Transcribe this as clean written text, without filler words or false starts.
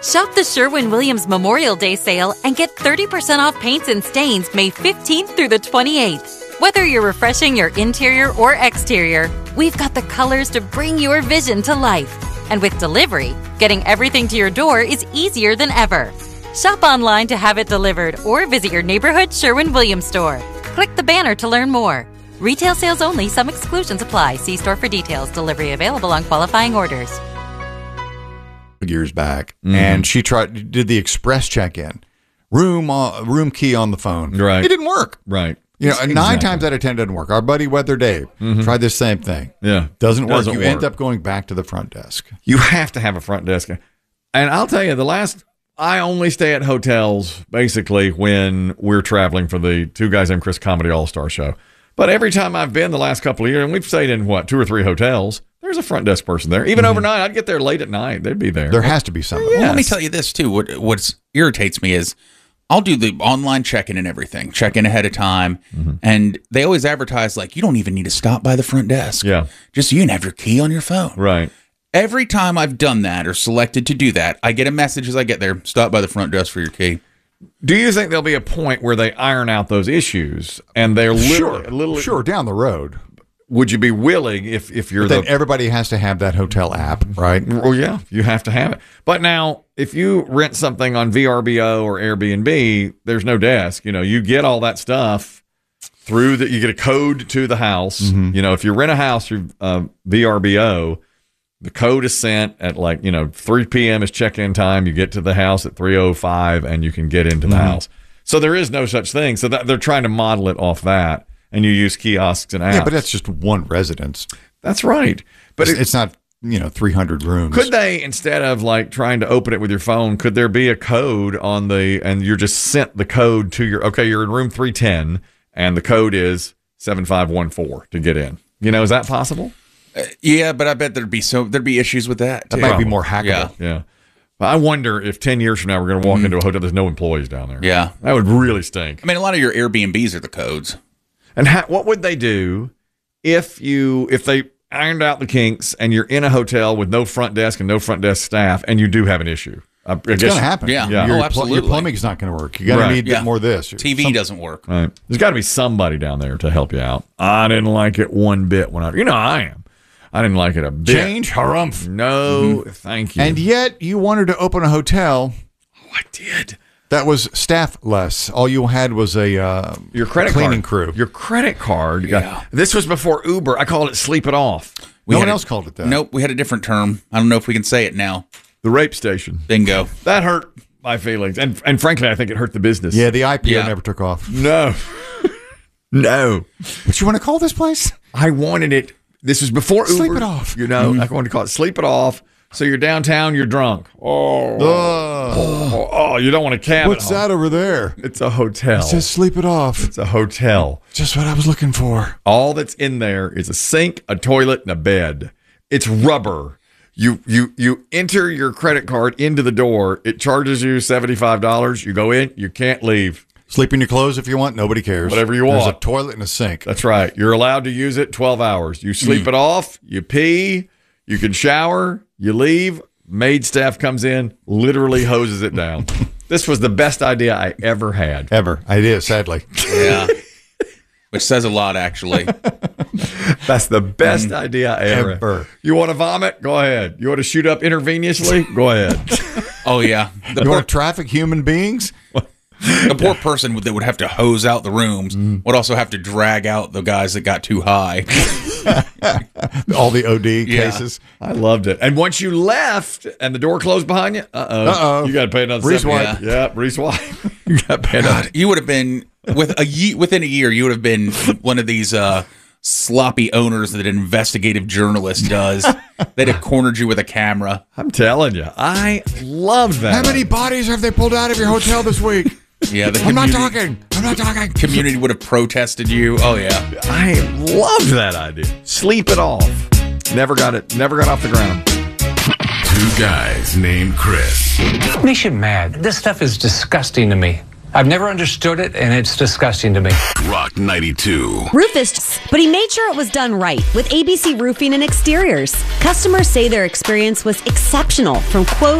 Shop the Sherwin-Williams Memorial Day sale and get 30% off paints and stains May 15th through the 28th. Whether you're refreshing your interior or exterior, we've got the colors to bring your vision to life. And with delivery, getting everything to your door is easier than ever. Shop online to have it delivered or visit your neighborhood Sherwin-Williams store. Click the banner to learn more. Retail sales only. Some exclusions apply. See store for details. Delivery available on qualifying orders. Years back, and she did the express check-in, room key on the phone. Right, it didn't work. Right, exactly. 9 times out of 10 doesn't work. Our buddy Weather Dave tried this same thing. Yeah, doesn't work. You end up going back to the front desk. You have to have a front desk, and I'll tell you, I only stay at hotels basically when we're traveling for the Two Guys Named Chris Comedy All-Star Show. But every time I've been the last couple of years, and we've stayed in 2 or 3 hotels. There's a front desk person there. Even overnight, I'd get there late at night. They'd be there. There has to be somebody. Well, let me tell you this, too. What irritates me is I'll do the online check-in and everything, check in ahead of time, and they always advertise, like, you don't even need to stop by the front desk. Yeah. Just you can have your key on your phone. Right. Every time I've done that or selected to do that, I get a message as I get there, stop by the front desk for your key. Do you think there'll be a point where they iron out those issues and they're literally sure down the road? Would you be willing if you're then everybody has to have that hotel app, right? Well, yeah, you have to have it. But now, if you rent something on VRBO or Airbnb, there's no desk. You get all that stuff through you get a code to the house. If you rent a house through VRBO, the code is sent at 3 p.m. is check-in time. You get to the house at 3:05 and you can get into the house. So there is no such thing. So they're trying to model it off that. And you use kiosks and apps. Yeah, but that's just one residence. That's right. But it's not, 300 rooms. Could they, instead of trying to open it with your phone, could there be a code and you're just sent the code to you're in room 310 and the code is 7514 to get in. Is that possible? Yeah, but I bet there'd be issues with that. That might be more hackable. Yeah. I wonder if 10 years from now we're going to walk into a hotel, there's no employees down there. Yeah. That would really stink. I mean, a lot of your Airbnbs are the codes. And what would they do if they ironed out the kinks and you're in a hotel with no front desk and no front desk staff and you do have an issue? It's going to happen. Yeah. Absolutely. Your plumbing's not going to work. You're going to need more of this. TV doesn't work. Right. There's got to be somebody down there to help you out. I didn't like it one bit when I am. I didn't like it a bit. Change, harumph. No, thank you. And yet you wanted to open a hotel. Oh, I did. That was staffless. All you had was your credit cleaning card. crew. Your credit card. Yeah. This was before Uber. I called it Sleep It Off. No one else called it that. Nope, we had a different term. I don't know if we can say it now. The rape station. Bingo. That hurt my feelings. And frankly, I think it hurt the business. Yeah, the IPO never took off. No. No. What you want to call this place? I wanted it. This was before Uber. Sleep It Off. I wanted to call it Sleep It Off. So you're downtown, you're drunk. Oh, you don't want a cabin. What's that over there? It's a hotel. It says Sleep It Off. It's a hotel. Just what I was looking for. All that's in there is a sink, a toilet, and a bed. It's rubber. You enter your credit card into the door. It charges you $75. You go in. You can't leave. Sleep in your clothes if you want. Nobody cares. Whatever you want. There's a toilet and a sink. That's right. You're allowed to use it 12 hours. You sleep it off. You pee. You can shower. You leave. Maid staff comes in, literally hoses it down. This was the best idea I ever had. Ever. It is, sadly. Yeah. Which says a lot, actually. That's the best idea ever. You want to vomit? Go ahead. You want to shoot up intravenously? Go ahead. Oh, yeah. You want to traffic human beings? The poor person that would have to hose out the rooms would also have to drag out the guys that got too high. All the OD cases. I loved it. And once you left and the door closed behind you, you got to pay another re-swipe. Yeah, re-swipe. You got to pay another. You would have been, within a year, you would have been one of these sloppy owners that an investigative journalist does. They'd have cornered you with a camera. I'm telling you, I loved that. How many bodies have they pulled out of your hotel this week? Yeah, I'm not talking. Community would have protested you. Oh yeah, I loved that idea. Sleep it off. Never got off the ground. Two Guys Named Chris. Makes you mad. This stuff is disgusting to me. I've never understood it, and it's disgusting to me. Rock 92. Rufus, but he made sure it was done right with ABC Roofing and Exteriors. Customers say their experience was exceptional, from quote